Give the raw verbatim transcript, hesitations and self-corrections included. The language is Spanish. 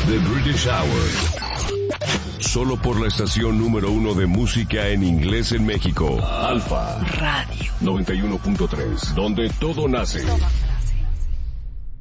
The British Hour. Solo por la estación número uno de música en inglés en México. Alfa Radio noventa y uno punto tres, donde todo nace.